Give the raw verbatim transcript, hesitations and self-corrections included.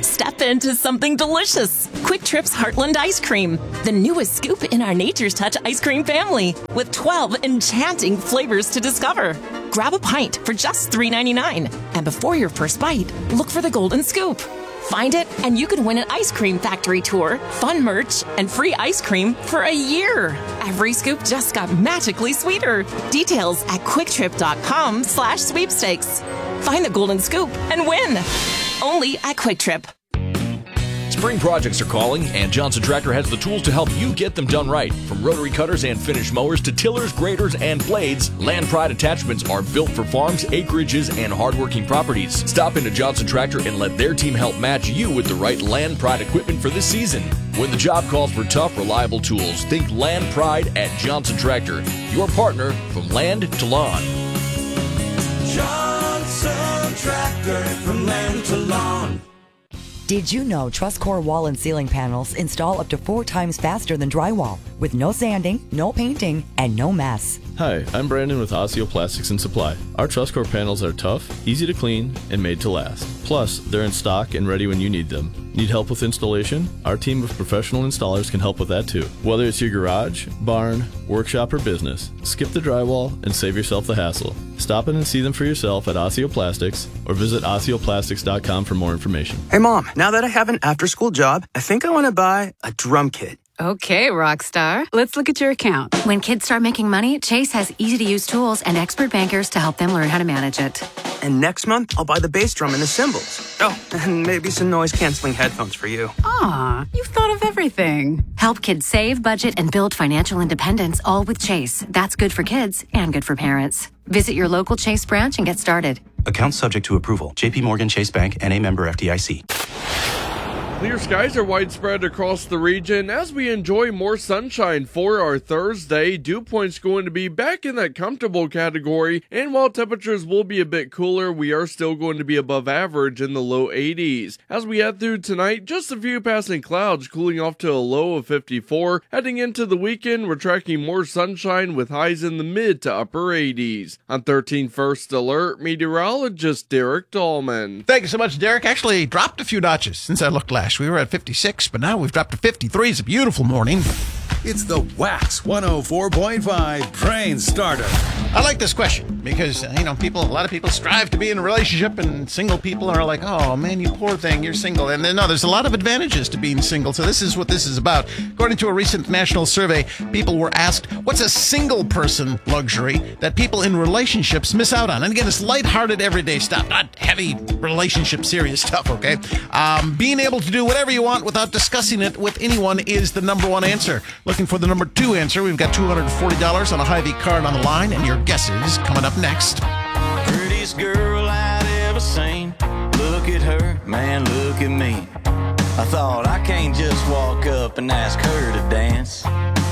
Step into something delicious. Quick Trip's Heartland Ice Cream, the newest scoop in our Nature's Touch ice cream family, with twelve enchanting flavors to discover. Grab a pint for just three ninety-nine, and before your first bite, look for the golden scoop. Find it, and you can win an ice cream factory tour, fun merch, and free ice cream for a year. Every scoop just got magically sweeter. Details at quicktrip.com slash sweepstakes. Find the golden scoop and win. Only at Quick Trip. Spring projects are calling, and Johnson Tractor has the tools to help you get them done right. From rotary cutters and finish mowers to tillers, graders, and blades, Land Pride attachments are built for farms, acreages, and hardworking properties. Stop into Johnson Tractor and let their team help match you with the right Land Pride equipment for this season. When the job calls for tough, reliable tools, think Land Pride at Johnson Tractor, your partner from land to lawn. Johnson Tractor, from land to lawn. Did you know TrustCore wall and ceiling panels install up to four times faster than drywall, with no sanding, no painting, and no mess? Hi, I'm Brandon with Osseo Plastics and Supply. Our TrustCore panels are tough, easy to clean, and made to last. Plus, they're in stock and ready when you need them. Need help with installation? Our team of professional installers can help with that too. Whether it's your garage, barn, workshop, or business, skip the drywall and save yourself the hassle. Stop in and see them for yourself at Osseo Plastics or visit osseo plastics dot com for more information. Hey Mom, now that I have an after-school job, I think I want to buy a drum kit. Okay, Rockstar. Let's look at your account. When kids start making money, Chase has easy-to-use tools and expert bankers to help them learn how to manage it. And next month, I'll buy the bass drum and the cymbals. Oh, and maybe some noise-canceling headphones for you. Aw, you've thought of everything. Help kids save, budget, and build financial independence, all with Chase. That's good for kids and good for parents. Visit your local Chase branch and get started. Account subject to approval. J P Morgan Chase Bank, N A member F D I C. Clear skies are widespread across the region as we enjoy more sunshine for our Thursday. Dew points going to be back in that comfortable category, and while temperatures will be a bit cooler, we are still going to be above average in the low eighties. As we head through tonight, just a few passing clouds, cooling off to a low of fifty-four. Heading into the weekend, we're tracking more sunshine with highs in the mid to upper eighties. On thirteen First Alert, meteorologist Derek Dahlman. Thank you so much, Derek. Actually dropped a few notches since I looked last. We were at fifty-six, but now we've dropped to fifty-three. It's a beautiful morning. It's the Wax one oh four point five Train Starter. I like this question because, you know, people, a lot of people strive to be in a relationship, and single people are like, oh, man, you poor thing, you're single. And then, no, there's a lot of advantages to being single. So this is what this is about. According to a recent national survey, people were asked, what's a single person luxury that people in relationships miss out on? And again, it's lighthearted, everyday stuff, not heavy relationship, serious stuff, okay? Um, being able to do whatever you want without discussing it with anyone is the number one answer. Looking for the number two answer, we've got two hundred forty dollars on a Hy-Vee card on the line, and your guesses coming up next. Prettiest girl I'd ever seen. Look at her, man, look at me. I thought I can't just walk up and ask her to dance.